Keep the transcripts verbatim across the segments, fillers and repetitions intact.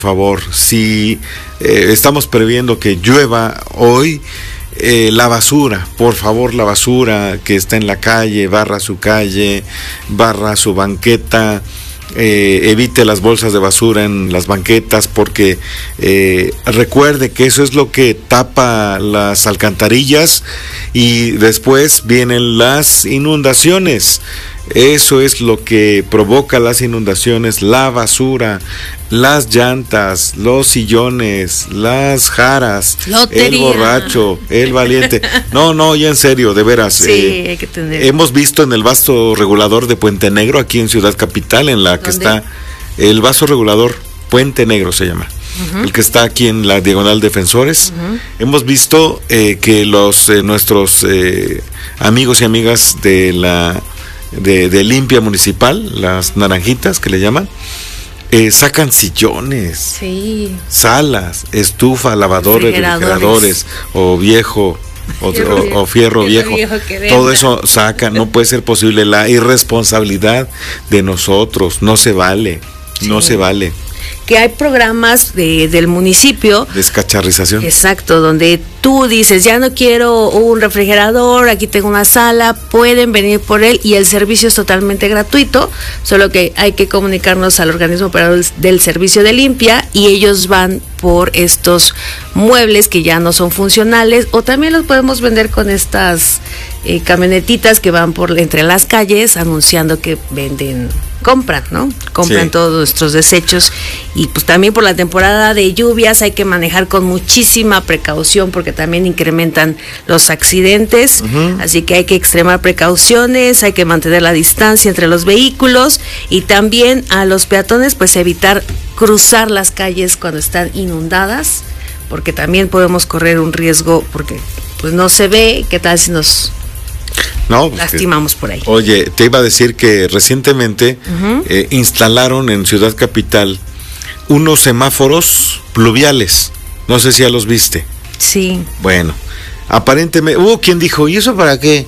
favor, si eh, estamos previendo que llueva hoy, eh, la basura, por favor, la basura que está en la calle, barra su calle, barra su banqueta, eh, evite las bolsas de basura en las banquetas, porque eh, recuerde que eso es lo que tapa las alcantarillas y después vienen las inundaciones. Eso es lo que provoca las inundaciones, la basura, las llantas, los sillones, las jaras, Lotería. El borracho, el valiente. No, no, ya en serio, de veras. Sí, eh, hay que tener. Hemos visto en el vaso regulador de Puente Negro, aquí en Ciudad Capital, en la que ¿Dónde? está el vaso regulador Puente Negro se llama. Uh-huh. El que está aquí en la Diagonal Defensores. Uh-huh. Hemos visto eh, que los eh, nuestros eh, amigos y amigas de la de, de limpia municipal, las naranjitas que le llaman, eh, sacan sillones, sí. salas, estufa, lavadores, refrigeradores, refrigeradores o viejo o fierro, o, o fierro viejo, viejo todo eso saca. No puede ser posible, la irresponsabilidad de nosotros, no se vale, sí. no se vale. Que hay programas de, del municipio. Descacharrización. Exacto, donde tú dices, ya no quiero un refrigerador, aquí tengo una sala, pueden venir por él y el servicio es totalmente gratuito, solo que hay que comunicarnos al organismo operador del servicio de limpia y ellos van por estos muebles que ya no son funcionales, o también los podemos vender con estas eh, camionetitas que van por entre las calles anunciando que venden, compran, ¿no? Compran sí. todos nuestros desechos. Y pues también por la temporada de lluvias hay que manejar con muchísima precaución porque también incrementan los accidentes, uh-huh. así que hay que extremar precauciones, hay que mantener la distancia entre los vehículos y también a los peatones pues evitar cruzar las calles cuando están inundadas, porque también podemos correr un riesgo porque pues no se ve, qué tal si nos No, pues lastimamos por ahí. Oye, te iba a decir que recientemente uh-huh. eh, instalaron en Ciudad Capital unos semáforos pluviales. No sé si ya los viste. Sí. Bueno, aparentemente, hubo uh, quien dijo, ¿y eso para qué?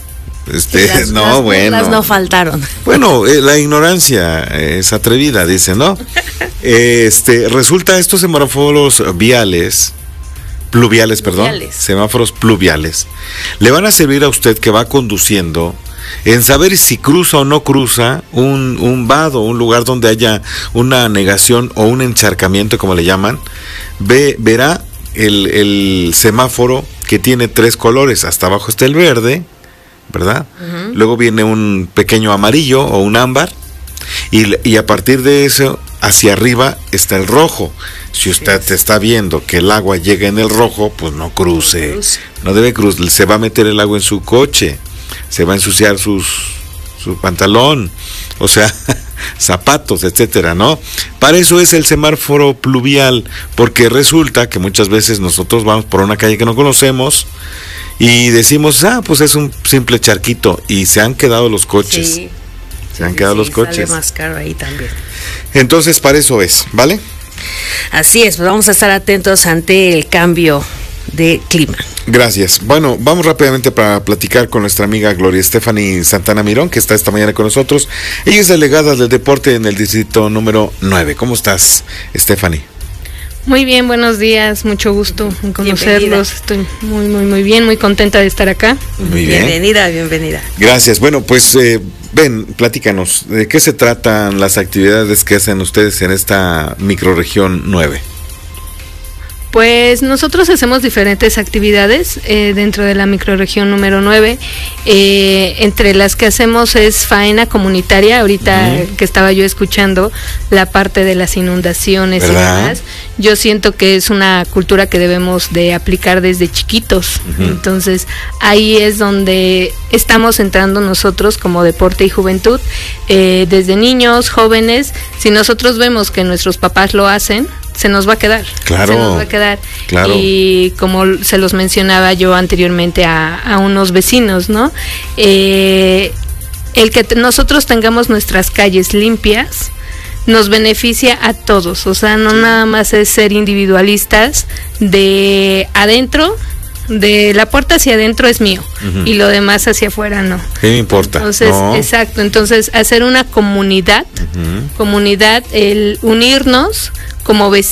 Este, las, no, las bueno. Las no faltaron. Bueno, eh, la ignorancia es atrevida, dice, ¿no? Este, resulta estos semáforos viales, pluviales, perdón, pluviales. semáforos pluviales, le van a servir a usted que va conduciendo en saber si cruza o no cruza un, un vado, un lugar donde haya una negación o un encharcamiento, como le llaman. Ve, verá el, el semáforo que tiene tres colores, hasta abajo está el verde, ¿verdad? Uh-huh. Luego viene un pequeño amarillo o un ámbar, y, y a partir de eso, hacia arriba está el rojo. Si usted sí. está viendo que el agua llega en el rojo, pues no cruce, no, cruce. no debe cruzar, se va a meter el agua en su coche, se va a ensuciar sus, su pantalón, o sea, zapatos, etcétera, ¿no? Para eso es el semáforo pluvial, porque resulta que muchas veces nosotros vamos por una calle que no conocemos y decimos, ah, pues es un simple charquito, y se han quedado los coches. Sí. Se han sí, quedado sí, los coches. Sale más caro ahí también. Entonces, para eso es, ¿vale? Así es, pues vamos a estar atentos ante el cambio de clima. Gracias. Bueno, vamos rápidamente para platicar con nuestra amiga Gloria Estefany Santana Mirón, que está esta mañana con nosotros. Ella es delegada del deporte en el distrito número nueve. ¿Cómo estás, Estefany? Muy bien, buenos días, mucho gusto en conocerlos. Bienvenida. Estoy muy, muy, muy bien, muy contenta de estar acá. Muy bien. Bienvenida, bienvenida. Gracias. Bueno, pues eh, ven, platícanos, ¿de qué se tratan las actividades que hacen ustedes en esta microrregión nueve? Pues nosotros hacemos diferentes actividades eh, dentro de la microrregión número nueve, eh, entre las que hacemos es faena comunitaria, ahorita uh-huh. que estaba yo escuchando la parte de las inundaciones, ¿verdad? Y demás, yo siento que es una cultura que debemos de aplicar desde chiquitos, uh-huh. entonces ahí es donde estamos entrando nosotros como deporte y juventud, eh, desde niños, jóvenes, si nosotros vemos que nuestros papás lo hacen, se nos va a quedar, claro, se nos va a quedar, claro. Y como se los mencionaba yo anteriormente a, a unos vecinos, ¿no? Eh, el que t- nosotros tengamos nuestras calles limpias nos beneficia a todos, o sea, no sí. nada más es ser individualistas de adentro, de la puerta hacia adentro es mío, uh-huh. y lo demás hacia afuera no. ¿Qué me importa? Entonces, no. exacto, entonces hacer una comunidad, uh-huh. comunidad, el unirnos como vecinos,